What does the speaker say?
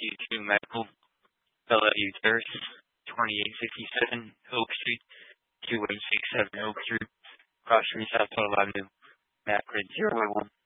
to Medical, Bellevue Terrace, 2867 Oak Street, 2867 Oak Street, Cross Street, South Carolina Avenue, Macrid 011.